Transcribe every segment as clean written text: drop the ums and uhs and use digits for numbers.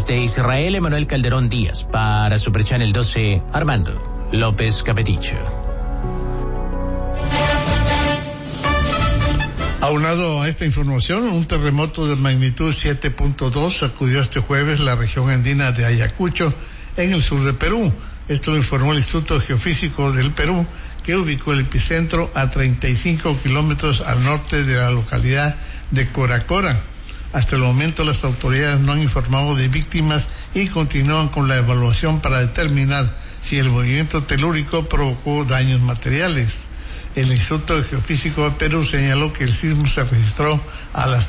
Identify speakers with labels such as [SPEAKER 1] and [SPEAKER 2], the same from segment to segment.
[SPEAKER 1] Desde Israel, Emanuel Calderón Díaz. Para Super Channel 12, Armando López Capeticho.
[SPEAKER 2] Aunado a esta información, un terremoto de magnitud 7.2 sacudió este jueves la región andina de Ayacucho, en el sur de Perú. Esto lo informó el Instituto Geofísico del Perú, que ubicó el epicentro a 35 kilómetros al norte de la localidad de Coracora. Hasta el momento las autoridades no han informado de víctimas y continúan con la evaluación para determinar si el movimiento telúrico provocó daños materiales. El Instituto Geofísico de Perú señaló que el sismo se registró a las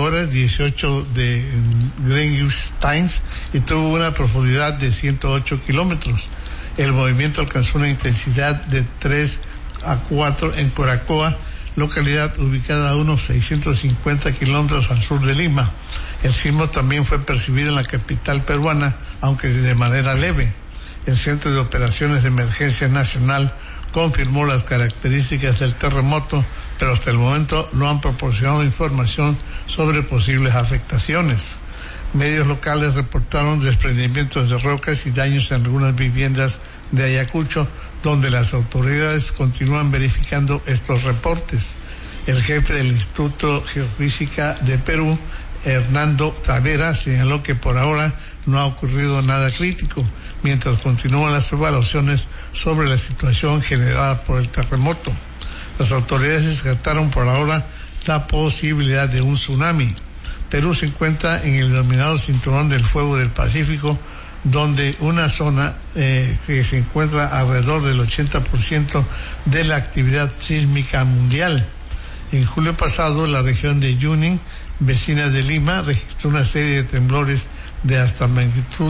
[SPEAKER 2] 13:18 de Greenwich Times y tuvo una profundidad de 108 kilómetros. El movimiento alcanzó una intensidad de 3 a 4 en Coracoa, localidad ubicada a unos 650 kilómetros al sur de Lima. El sismo también fue percibido en la capital peruana, aunque de manera leve. El Centro de Operaciones de Emergencia Nacional confirmó las características del terremoto, pero hasta el momento no han proporcionado información sobre posibles afectaciones. Medios locales reportaron desprendimientos de rocas y daños en algunas viviendas de Ayacucho, donde las autoridades continúan verificando estos reportes. El jefe del Instituto Geofísica de Perú, Hernando Tavera, señaló que por ahora no ha ocurrido nada crítico, mientras continúan las evaluaciones sobre la situación generada por el terremoto. Las autoridades descartaron por ahora la posibilidad de un tsunami. Perú se encuentra en el denominado Cinturón del Fuego del Pacífico, donde una zona que se encuentra alrededor del 80% de la actividad sísmica mundial. En julio pasado, la región de Junín, vecina de Lima, registró una serie de temblores de hasta magnitud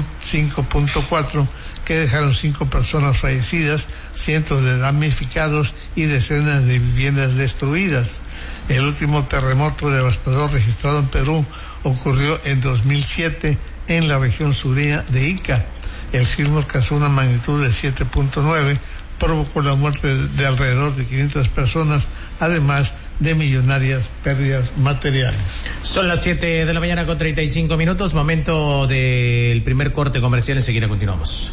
[SPEAKER 2] 5.4 que dejaron 5 personas fallecidas, cientos de damnificados y decenas de viviendas destruidas. El último terremoto devastador registrado en Perú ocurrió en 2007 en la región sureña de Ica. El sismo alcanzó una magnitud de 7.9, provocó la muerte de alrededor de 500 personas, además de millonarias pérdidas materiales.
[SPEAKER 1] Son las 7 de la mañana con 35 minutos, momento del primer corte comercial, enseguida continuamos.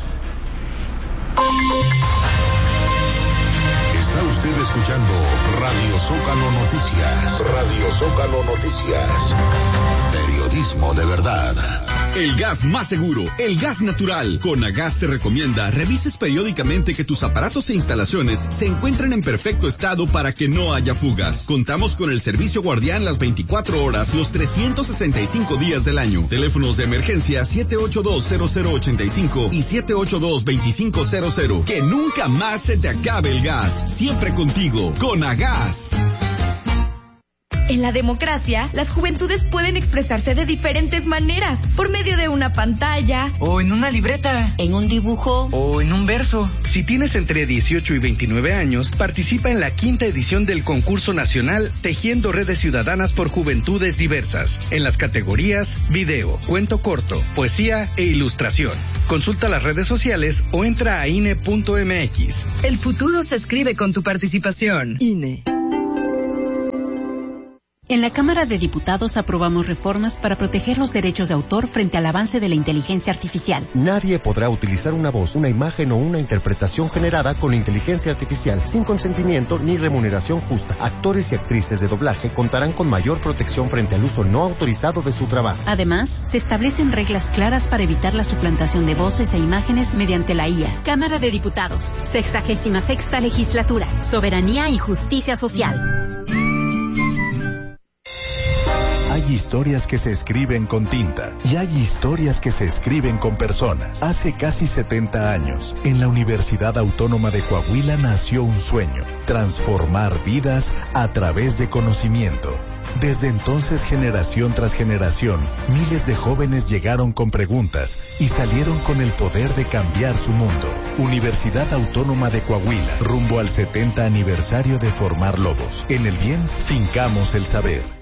[SPEAKER 3] Está usted escuchando Radio Zócalo Noticias. Radio Zócalo Noticias. Periodismo de verdad.
[SPEAKER 4] El gas más seguro, el gas natural. Conagas te recomienda revises periódicamente que tus aparatos e instalaciones se encuentren en perfecto estado para que no haya fugas. Contamos con el servicio guardián las 24 horas, los 365 días del año. Teléfonos de emergencia 782-0085 y 782-2500. Que nunca más se te acabe el gas. Siempre contigo, Conagas.
[SPEAKER 5] En la democracia, las juventudes pueden expresarse de diferentes maneras, por medio de una pantalla,
[SPEAKER 6] o en una libreta,
[SPEAKER 5] en un dibujo,
[SPEAKER 6] o en un verso.
[SPEAKER 7] Si tienes entre 18 y 29 años, participa en la 5ª edición del concurso nacional Tejiendo Redes Ciudadanas por Juventudes Diversas, en las categorías video, cuento corto, poesía e ilustración. Consulta las redes sociales o entra a INE.mx.
[SPEAKER 8] El futuro se escribe con tu participación. INE.
[SPEAKER 9] En la Cámara de Diputados aprobamos reformas para proteger los derechos de autor frente al avance de la inteligencia artificial.
[SPEAKER 10] Nadie podrá utilizar una voz, una imagen o una interpretación generada con inteligencia artificial sin consentimiento ni remuneración justa. Actores y actrices de doblaje contarán con mayor protección frente al uso no autorizado de su trabajo.
[SPEAKER 9] Además, se establecen reglas claras para evitar la suplantación de voces e imágenes mediante la IA.
[SPEAKER 11] Cámara de Diputados, 66ª Legislatura, Soberanía y Justicia Social.
[SPEAKER 12] Hay historias que se escriben con tinta y hay historias que se escriben con personas. Hace casi 70 años, en la Universidad Autónoma de Coahuila nació un sueño: transformar vidas a través de conocimiento. Desde entonces, generación tras generación, miles de jóvenes llegaron con preguntas y salieron con el poder de cambiar su mundo. Universidad Autónoma de Coahuila, rumbo al 70 aniversario de formar lobos. En el bien, fincamos el saber.